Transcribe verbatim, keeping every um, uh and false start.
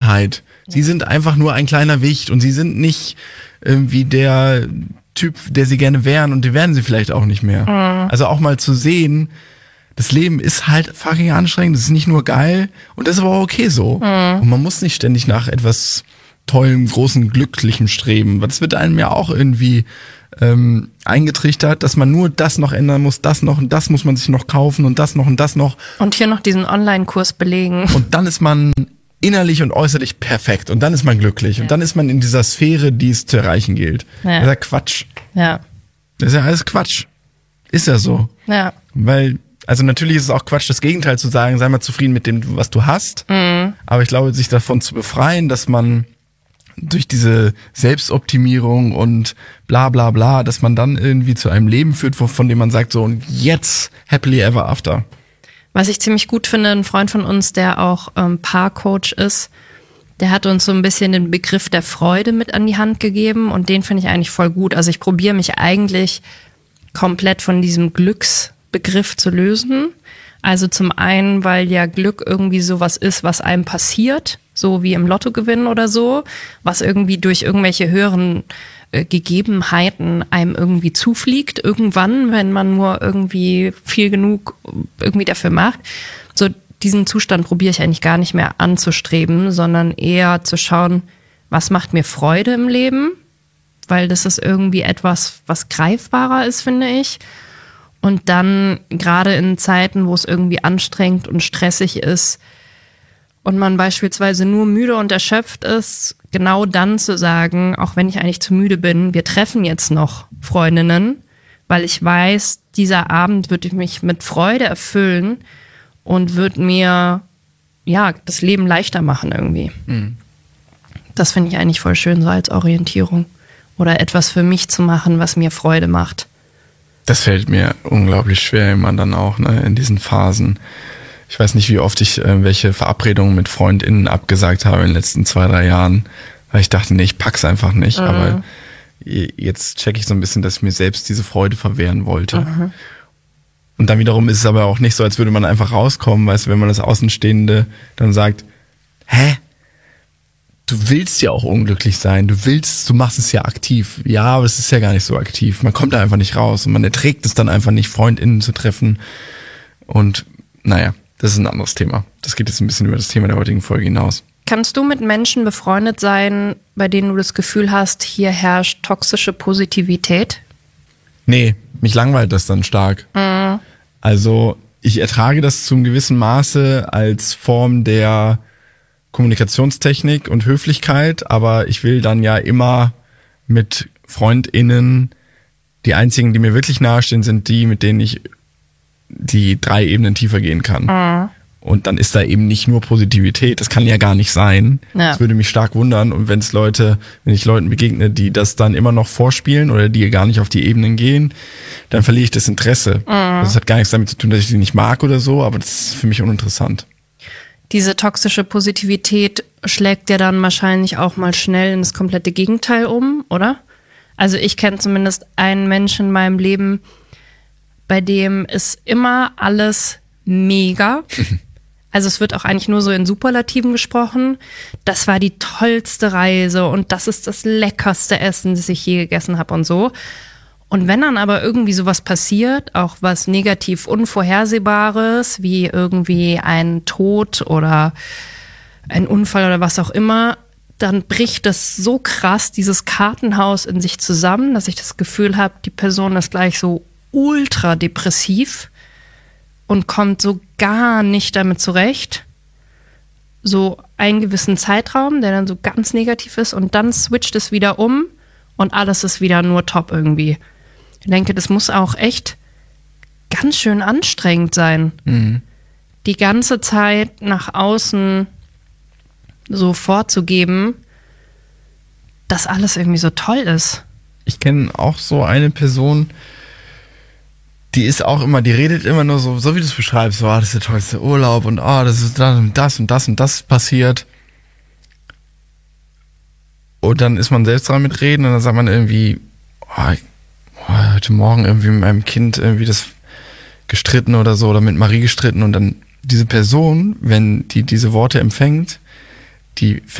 Einheit. Sie sind einfach nur ein kleiner Wicht und sie sind nicht irgendwie der Typ, der sie gerne wären und die werden sie vielleicht auch nicht mehr. Mhm. Also auch mal zu sehen, das Leben ist halt fucking anstrengend, das ist nicht nur geil und das ist aber auch okay so. Mhm. Und man muss nicht ständig nach etwas tollem, großen, glücklichem streben. Das wird einem ja auch irgendwie ähm, eingetrichtert, dass man nur das noch ändern muss, das noch und das muss man sich noch kaufen und das noch und das noch. Und hier noch diesen Online-Kurs belegen. Und dann ist man innerlich und äußerlich perfekt und dann ist man glücklich ja. und dann ist man in dieser Sphäre, die es zu erreichen gilt. Ja. Das ist ja Quatsch. Ja. Das ist ja alles Quatsch. Ist ja so. Ja. Weil, also natürlich ist es auch Quatsch, das Gegenteil zu sagen, sei mal zufrieden mit dem, was du hast. Mhm. Aber ich glaube, sich davon zu befreien, dass man durch diese Selbstoptimierung und bla bla bla, dass man dann irgendwie zu einem Leben führt, von dem man sagt, so und jetzt happily ever after. Was ich ziemlich gut finde, ein Freund von uns, der auch ähm, Paarcoach ist, der hat uns so ein bisschen den Begriff der Freude mit an die Hand gegeben und den finde ich eigentlich voll gut. Also ich probiere mich eigentlich komplett von diesem Glücksbegriff zu lösen. Also zum einen, weil ja Glück irgendwie sowas ist, was einem passiert, so wie im Lottogewinn oder so, was irgendwie durch irgendwelche höheren äh, Gegebenheiten einem irgendwie zufliegt, irgendwann, wenn man nur irgendwie viel genug irgendwie dafür macht. So diesen Zustand probiere ich eigentlich gar nicht mehr anzustreben, sondern eher zu schauen, was macht mir Freude im Leben, weil das ist irgendwie etwas, was greifbarer ist, finde ich. Und dann gerade in Zeiten, wo es irgendwie anstrengend und stressig ist und man beispielsweise nur müde und erschöpft ist, genau dann zu sagen, auch wenn ich eigentlich zu müde bin, wir treffen jetzt noch Freundinnen, weil ich weiß, dieser Abend wird mich mit Freude erfüllen und wird mir ja das Leben leichter machen irgendwie. Mhm. Das finde ich eigentlich voll schön, so als Orientierung. Oder etwas für mich zu machen, was mir Freude macht. Das fällt mir unglaublich schwer immer dann auch, ne, in diesen Phasen. Ich weiß nicht, wie oft ich äh, welche Verabredungen mit FreundInnen abgesagt habe in den letzten zwei, drei Jahren, weil ich dachte, nee, ich pack's einfach nicht. Mhm. Aber jetzt checke ich so ein bisschen, dass ich mir selbst diese Freude verwehren wollte. Mhm. Und dann wiederum ist es aber auch nicht so, als würde man einfach rauskommen, weißt du, wenn man das Außenstehende dann sagt, hä? Du willst ja auch unglücklich sein, du willst, du machst es ja aktiv. Ja, aber es ist ja gar nicht so aktiv. Man kommt da einfach nicht raus und man erträgt es dann einfach nicht, FreundInnen zu treffen. Und naja, das ist ein anderes Thema. Das geht jetzt ein bisschen über das Thema der heutigen Folge hinaus. Kannst du mit Menschen befreundet sein, bei denen du das Gefühl hast, hier herrscht toxische Positivität? Nee, mich langweilt das dann stark. Mhm. Also ich ertrage das zum gewissen Maße als Form der Kommunikationstechnik und Höflichkeit, aber ich will dann ja immer mit FreundInnen, die einzigen, die mir wirklich nahestehen, sind die, mit denen ich die drei Ebenen tiefer gehen kann. Mhm. Und dann ist da eben nicht nur Positivität, das kann ja gar nicht sein. Ja. Das würde mich stark wundern. Und wenn es Leute, wenn ich Leuten begegne, die das dann immer noch vorspielen oder die gar nicht auf die Ebenen gehen, dann verliere ich das Interesse. Mhm. Also das hat gar nichts damit zu tun, dass ich die nicht mag oder so, aber das ist für mich uninteressant. Diese toxische Positivität schlägt ja dann wahrscheinlich auch mal schnell in das komplette Gegenteil um, oder? Also ich kenne zumindest einen Menschen in meinem Leben, bei dem ist immer alles mega. Also es wird auch eigentlich nur so in Superlativen gesprochen. Das war die tollste Reise und das ist das leckerste Essen, das ich je gegessen habe und so. Und wenn dann aber irgendwie sowas passiert, auch was negativ Unvorhersehbares, wie irgendwie ein Tod oder ein Unfall oder was auch immer, dann bricht das so krass, dieses Kartenhaus in sich zusammen, dass ich das Gefühl habe, die Person ist gleich so ultra depressiv und kommt so gar nicht damit zurecht. So einen gewissen Zeitraum, der dann so ganz negativ ist und dann switcht es wieder um und alles ist wieder nur top irgendwie. Ich denke, das muss auch echt ganz schön anstrengend sein, mhm. die ganze Zeit nach außen so vorzugeben, dass alles irgendwie so toll ist. Ich kenne auch so eine Person, die ist auch immer, die redet immer nur so, so wie du es beschreibst, so, oh, das ist der tollste Urlaub und oh, das ist das und das und das und das passiert. Und dann ist man selbst dran mit reden und dann sagt man irgendwie, oh, ich heute Morgen irgendwie mit meinem Kind irgendwie das gestritten oder so oder mit Marie gestritten und dann diese Person, wenn die diese Worte empfängt, die